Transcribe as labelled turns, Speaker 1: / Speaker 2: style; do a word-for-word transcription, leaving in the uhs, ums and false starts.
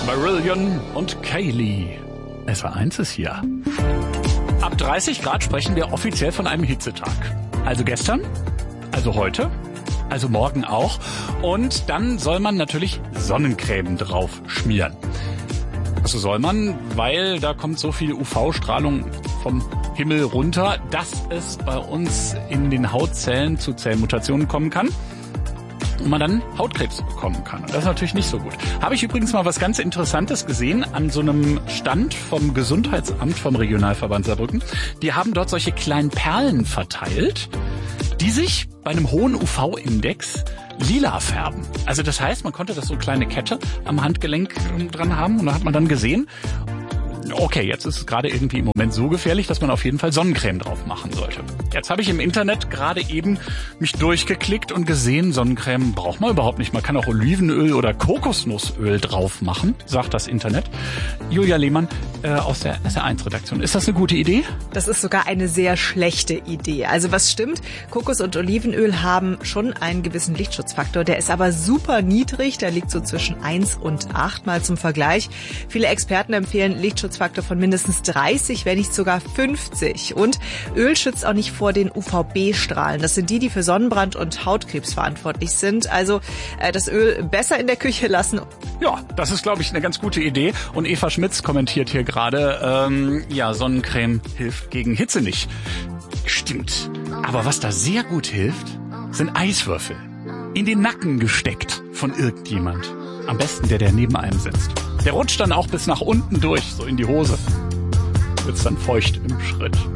Speaker 1: Marillion und Kaylee. S W R eins ist hier. Ab dreißig Grad sprechen wir offiziell von einem Hitzetag. Also gestern, also heute, also morgen auch. Und dann soll man natürlich Sonnencreme drauf schmieren. Also soll man, weil da kommt so viel U V-Strahlung vom Himmel runter, dass es bei uns in den Hautzellen zu Zellmutationen kommen kann. Und man dann Hautkrebs bekommen kann. Und das ist natürlich nicht so gut. Habe ich übrigens mal was ganz Interessantes gesehen an so einem Stand vom Gesundheitsamt vom Regionalverband Saarbrücken. Die haben dort solche kleinen Perlen verteilt, die sich bei einem hohen U V-Index lila färben. Also das heißt, man konnte das so eine kleine Kette am Handgelenk dran haben und da hat man dann gesehen, okay, jetzt ist es gerade irgendwie im Moment so gefährlich, dass man auf jeden Fall Sonnencreme drauf machen sollte. Jetzt habe ich im Internet gerade eben mich durchgeklickt und gesehen, Sonnencreme braucht man überhaupt nicht. Man kann auch Olivenöl oder Kokosnussöl drauf machen, sagt das Internet. Julia Lehmann äh, aus der S R eins Redaktion. Ist das eine gute Idee?
Speaker 2: Das ist sogar eine sehr schlechte Idee. Also was stimmt, Kokos- und Olivenöl haben schon einen gewissen Lichtschutzfaktor. Der ist aber super niedrig. Der liegt so zwischen eins und acht. Mal zum Vergleich. Viele Experten empfehlen Lichtschutzfaktor von mindestens dreißig, wenn nicht sogar fünfzig. Und Öl schützt auch nicht vor den U V B-Strahlen. Das sind die, die für Sonnenbrand und Hautkrebs verantwortlich sind. Also äh, das Öl besser in der Küche lassen.
Speaker 1: Ja, das ist, glaube ich, eine ganz gute Idee. Und Eva Schmitz kommentiert hier gerade, ähm, ja, Sonnencreme hilft gegen Hitze nicht. Stimmt. Aber was da sehr gut hilft, sind Eiswürfel. In den Nacken gesteckt von irgendjemand. Am besten der, der neben einem sitzt. Der rutscht dann auch bis nach unten durch, so in die Hose. Wird's dann feucht im Schritt.